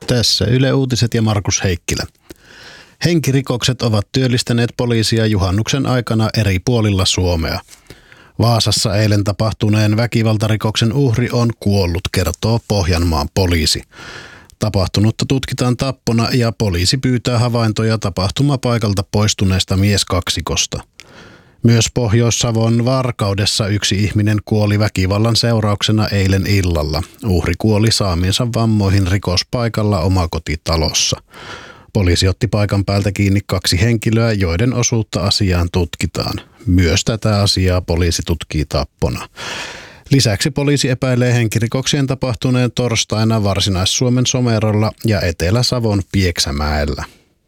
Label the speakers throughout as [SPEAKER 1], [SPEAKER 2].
[SPEAKER 1] Tässä Yle Uutiset ja Markus Heikkilä. Henkirikokset ovat työllistäneet poliisia juhannuksen aikana eri puolilla Suomea. Vaasassa eilen tapahtuneen väkivaltarikoksen uhri on kuollut, kertoo Pohjanmaan poliisi. Tapahtunutta tutkitaan tappona ja poliisi pyytää havaintoja tapahtumapaikalta poistuneesta mieskaksikosta. Myös Pohjois-Savon Varkaudessa yksi ihminen kuoli väkivallan seurauksena eilen illalla. Uhri kuoli saamiensa vammoihin rikospaikalla omakotitalossa. Poliisi otti paikan päältä kiinni 2 henkilöä, joiden osuutta asiaan tutkitaan. Myös tätä asiaa poliisi tutkii tappona. Lisäksi poliisi epäilee henkirikoksien tapahtuneen torstaina Varsinais-Suomen Somerolla ja Etelä-Savon Pieksämäellä.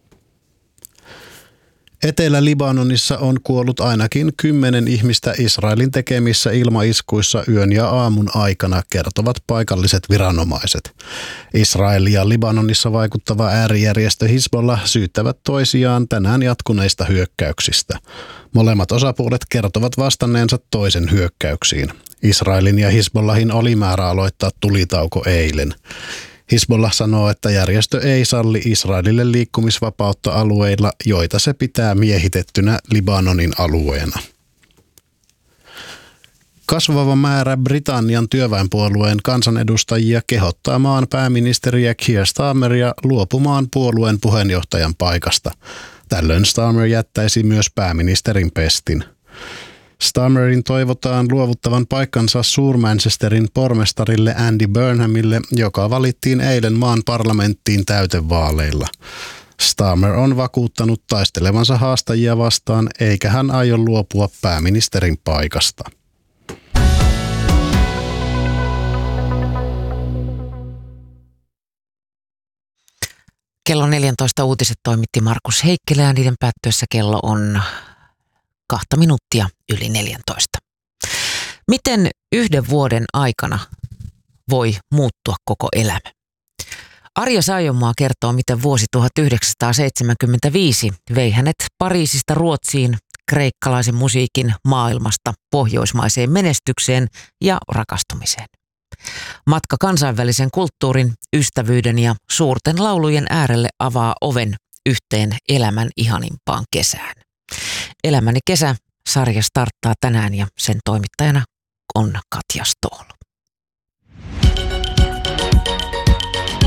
[SPEAKER 1] Etelä-Libanonissa on kuollut ainakin 10 ihmistä Israelin tekemissä ilmaiskuissa yön ja aamun aikana, kertovat paikalliset viranomaiset. Israel ja Libanonissa vaikuttava äärijärjestö Hizbollah syyttävät toisiaan tänään jatkuneista hyökkäyksistä. Molemmat osapuolet kertovat vastanneensa toisen hyökkäyksiin. Israelin ja Hizbollahin oli määrä aloittaa tulitauko eilen. Hizbollah sanoo, että järjestö ei salli Israelille liikkumisvapautta alueilla, joita se pitää miehitettynä Libanonin alueena. Kasvava määrä Britannian työväenpuolueen kansanedustajia kehottaa maan pääministeriä Keir Starmeria luopumaan puolueen puheenjohtajan paikasta. Tällöin Starmer jättäisi myös pääministerin pestin. Starmerin toivotaan luovuttavan paikkansa Suur-Manchesterin pormestarille Andy Burnhamille, joka valittiin eilen maan parlamenttiin täytevaaleilla. Starmer on vakuuttanut taistelevansa haastajia vastaan, eikä hän aio luopua pääministerin paikasta.
[SPEAKER 2] Kello 14 uutiset toimitti Markus Heikkilä ja niiden päättyessä kello on 2 minuuttia yli 14. Miten 1 vuoden aikana voi muuttua koko elämä? Arja Saijonmaa kertoo, miten vuosi 1975 vei hänet Pariisista Ruotsiin, kreikkalaisen musiikin maailmasta pohjoismaiseen menestykseen ja rakastumiseen. Matka kansainvälisen kulttuurin, ystävyyden ja suurten laulujen äärelle avaa oven yhteen elämän ihanimpaan kesään. Elämäni kesä -sarja starttaa tänään ja sen toimittajana on Katja Stoll.